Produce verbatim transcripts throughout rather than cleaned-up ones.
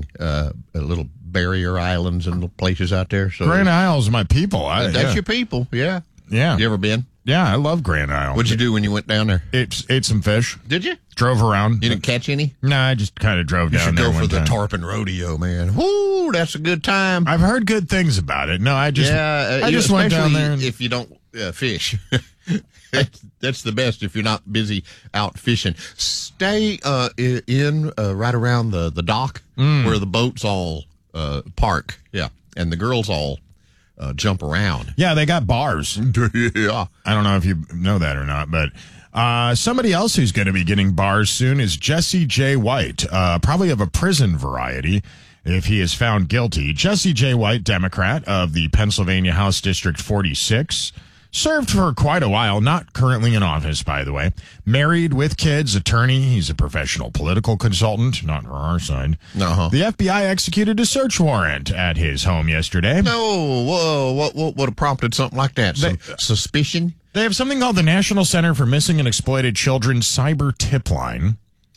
fishing uh, little barrier islands and places out there. So Grand Isle's my people. I, that's yeah. your people, yeah. Yeah. You ever been? Yeah, I love Grand Isle. What'd you do when you went down there? Ate, ate some fish. Did you? Drove around. You didn't catch any? No, I just kind of drove You down should there go for one the time. Tarpon Rodeo, man. Woo, that's a good time. I've heard good things about it. No, I just yeah, uh, I you- just went down there. And, if you don't uh, fish. that's, that's the best if you're not busy out fishing. Stay uh, i- in uh, right around the, the dock Mm. where the boats all uh, park. Yeah, and the girls all uh, jump around. yeah, they got bars. yeah. I don't know if you know that or not, but uh, somebody else who's going to be getting bars soon is Jesse J. White, uh, probably of a prison variety if he is found guilty. Jesse J. White, Democrat of the Pennsylvania House District forty-six, served for quite a while, not currently in office, by the way. Married with kids, attorney. He's a professional political consultant, not for our side. Uh-huh. The F B I executed a search warrant at his home yesterday. No, whoa, what, what would have prompted something like that? Some They- suspicion? They have something called the National Center for Missing and Exploited Children Cyber Tip Line.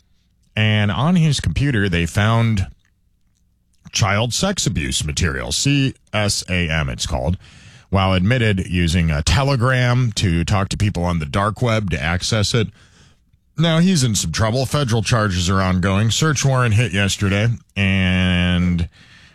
And on his computer, they found child sex abuse material, C S A M it's called, while admitted using a Telegram to talk to people on the dark web to access it. Now, he's in some trouble. Federal charges are ongoing. Search warrant hit yesterday, and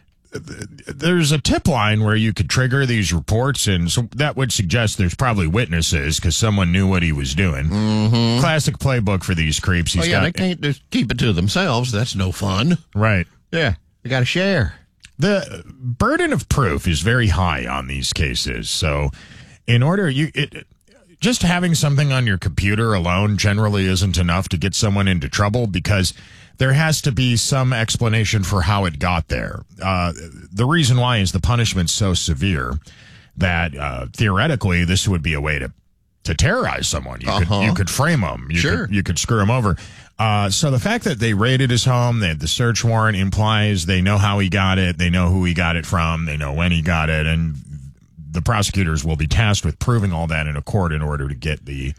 there's a tip line where you could trigger these reports, and so that would suggest there's probably witnesses because someone knew what he was doing. Mm-hmm. Classic playbook for these creeps. He's Oh, yeah, got, they can't just keep it to themselves. That's no fun. right. Yeah, they got to share. The burden of proof is very high on these cases. So in order, you it, just having something on your computer alone generally isn't enough to get someone into trouble because there has to be some explanation for how it got there. Uh, the reason why is the punishment's so severe that uh, theoretically this would be a way to, to terrorize someone. You, Uh-huh. could, you could frame them. You Sure. Could, you could screw them over. Uh, so the fact that they raided his home, that the search warrant implies they know how he got it, they know who he got it from, they know when he got it, and the prosecutors will be tasked with proving all that in a court in order to get the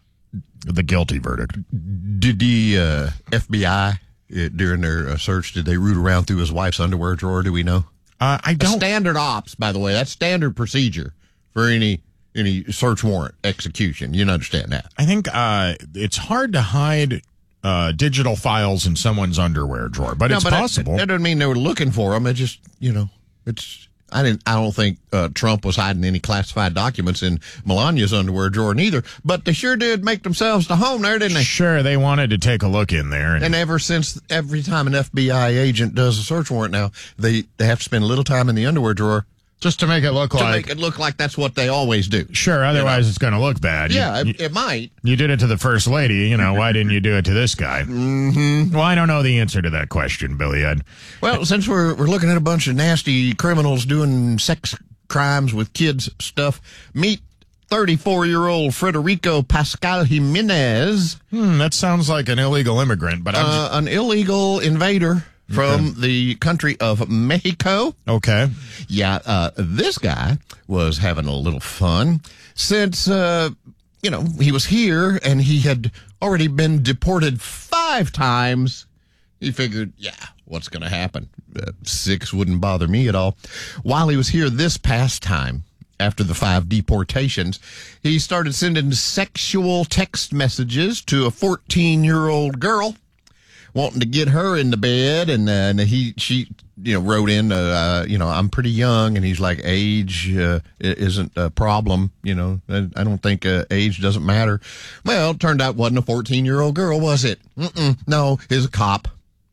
the guilty verdict. Did the uh, F B I, uh, during their uh, search, did they root around through his wife's underwear drawer? Do we know? Uh, I That's don't. standard ops, by the way. That's standard procedure for any any search warrant execution. You understand that? I think uh, it's hard to hide uh, digital files in someone's underwear drawer, but No, it's but that- possible. That, doesn't mean they were looking for them. It just, you know, it's. I didn't. I don't think uh, Trump was hiding any classified documents in Melania's underwear drawer neither. But they sure did make themselves to home there, didn't they? Sure, they wanted to take a look in there. And, And ever since, every time an F B I agent does a search warrant now, they, they have to spend a little time in the underwear drawer just to make it look to like. make it look like that's what they always do. Sure, otherwise it's going to look bad. You- Yeah, you, it, it might. you did it to the first lady. You know, why didn't you do it to this guy? Mm-hmm. Well, I don't know the answer to that question, Billy. I'd, Well, since we're we're looking at a bunch of nasty criminals doing sex crimes with kids stuff, meet thirty-four-year-old Federico Pascal Jimenez, hmm, that sounds like an illegal immigrant, but I'm uh, an illegal invader from the country of Mexico. okay. Yeah, uh, this guy was having a little fun since, uh, you know, he was here and he had already been deported five times. He figured, yeah, what's going to happen? Uh, six wouldn't bother me at all. While he was here this past time, after the five deportations, he started sending sexual text messages to a fourteen-year-old girl, wanting to get her in the bed, and, uh, and he, she, you know, wrote in, uh, you know, I'm pretty young, and he's like, age uh, isn't a problem, you know, I, I don't think uh, age doesn't matter. Well, it turned out it wasn't a fourteen-year-old girl, was it? Mm-mm, no, he's a cop.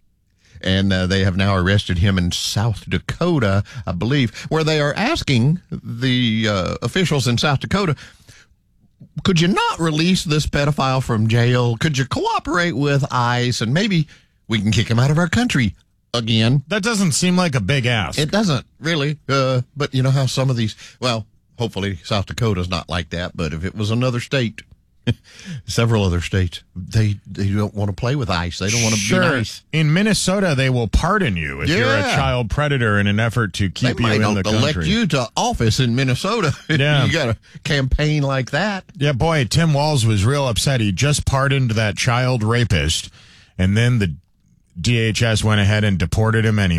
And uh, they have now arrested him in South Dakota, I believe, where they are asking the uh, officials in South Dakota, could you not release this pedophile from jail? Could you cooperate with ICE and maybe we can kick him out of our country again? That doesn't seem like a big ask. It doesn't really. Uh, but you know how some of these, well, hopefully South Dakota's not like that. But if it was another state, several other states, they they don't want to play with ICE. They don't want to sure. be nice. In Minnesota, they will pardon you if you're a Yeah. child predator in an effort to They keep you might in not the elect country. you to office in Minnesota. if Yeah. You got a campaign like that. Yeah, boy, Tim Walz was real upset. He just pardoned that child rapist, and then the D H S went ahead and deported him anyway.